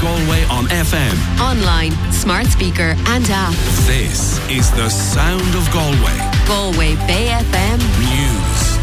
Galway on FM, online, smart speaker and app. this is the sound of Galway. Galway Bay FM News.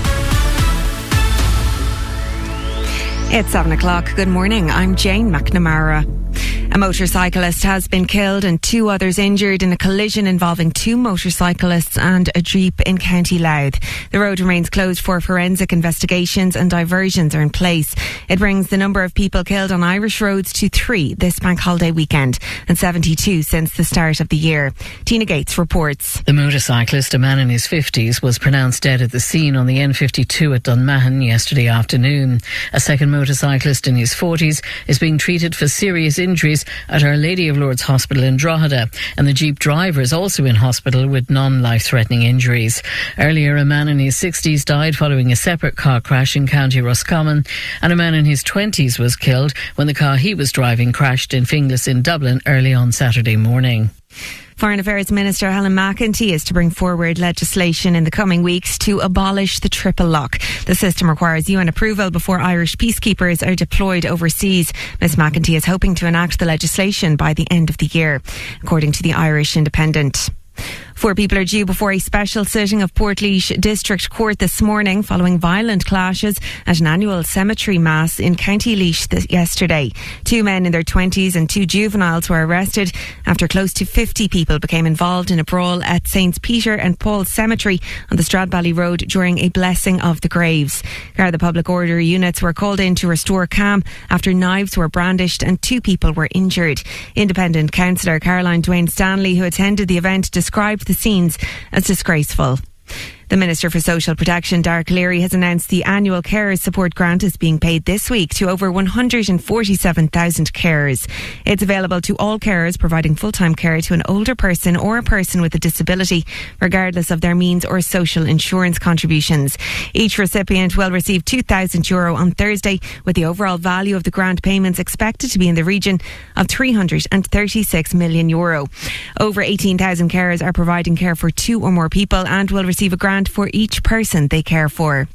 It's 7 o'clock. Good morning. I'm Jane McNamara. A motorcyclist has been killed and 2 others injured in a collision involving 2 motorcyclists and a Jeep in County Louth. The road remains closed for forensic investigations and diversions are in place. It brings the number of people killed on Irish roads to 3 this bank holiday weekend and 72 since the start of the year. Tina Gates reports. The motorcyclist, a man in his 50s, was pronounced dead at the scene on the N52 at Dunmahon yesterday afternoon. A second motorcyclist in his 40s is being treated for serious injuries at Our Lady of Lourdes Hospital in Drogheda, and the Jeep driver is also in hospital with non-life-threatening injuries. Earlier, a man in his 60s died following a separate car crash in County Roscommon, and a man in his 20s was killed when the car he was driving crashed in Finglas in Dublin early on Saturday morning. Foreign Affairs Minister Helen McEntee is to bring forward legislation in the coming weeks to abolish the triple lock. The system requires UN approval before Irish peacekeepers are deployed overseas. Ms McEntee is hoping to enact the legislation by the end of the year, according to the Irish Independent. 4 people are due before a special sitting of Portlaoise District Court this morning following violent clashes at an annual cemetery mass in County Laois yesterday. 2 men in their 20s and 2 juveniles were arrested after close to 50 people became involved in a brawl at Saints Peter and Paul Cemetery on the Stradbally Road during a blessing of the graves. Garda Public Order units were called in to restore calm after knives were brandished and 2 people were injured. Independent councillor Caroline Dwayne Stanley, who attended the event, described the scenes as disgraceful. The Minister for Social Protection, Dark Leary, has announced the annual Carers Support Grant is being paid this week to over 147,000 carers. It's available to all carers providing full-time care to an older person or a person with a disability, regardless of their means or social insurance contributions. Each recipient will receive €2,000 on Thursday, with the overall value of the grant payments expected to be in the region of €336 million. Over 18,000 carers are providing care for 2 or more people and will receive a grant for each person they care for.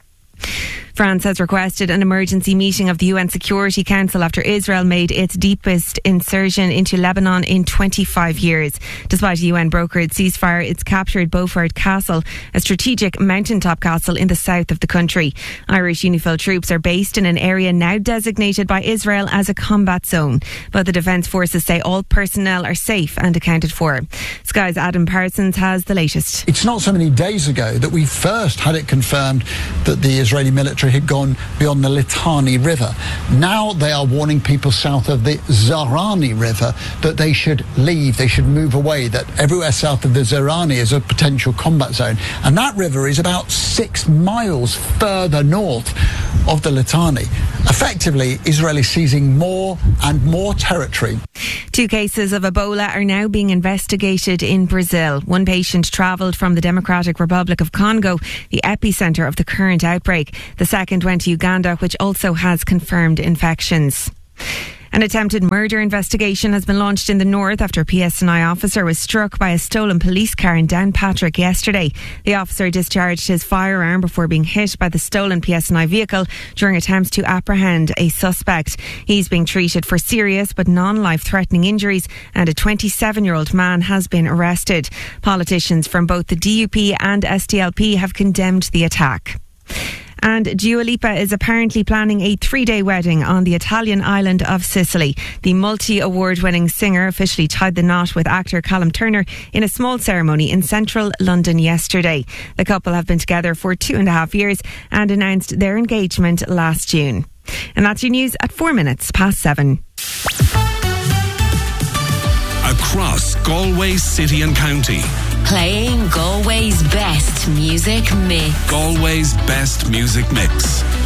France has requested an emergency meeting of the UN Security Council after Israel made its deepest incursion into Lebanon in 25 years. Despite a UN-brokered ceasefire, it's captured Beaufort Castle, a strategic mountaintop castle in the south of the country. Irish UNIFIL troops are based in an area now designated by Israel as a combat zone, but the Defence Forces say all personnel are safe and accounted for. Sky's Adam Parsons has the latest. It's not so many days ago that we first had it confirmed that the Israeli military had gone beyond the Litani River. Now they are warning people south of the Zahrani River that they should leave, they should move away, that everywhere south of the Zahrani is a potential combat zone. And that river is about 6 miles further north of the Litani. Effectively, Israel is seizing more and more territory. 2 cases of Ebola are now being investigated in Brazil. 1 patient travelled from the Democratic Republic of Congo, the epicentre of the current outbreak. The second went to Uganda, which also has confirmed infections. An attempted murder investigation has been launched in the north after a PSNI officer was struck by a stolen police car in Downpatrick yesterday. The officer discharged his firearm before being hit by the stolen PSNI vehicle during attempts to apprehend a suspect. He's being treated for serious but non-life-threatening injuries, and a 27-year-old man has been arrested. Politicians from both the DUP and SDLP have condemned the attack. And Dua Lipa is apparently planning a 3-day wedding on the Italian island of Sicily. The multi-award-winning singer officially tied the knot with actor Callum Turner in a small ceremony in central London yesterday. The couple have been together for 2.5 years and announced their engagement last June. And that's your news at 7:04. Across Galway City and County. playing Galway's best music mix. Galway's best music mix.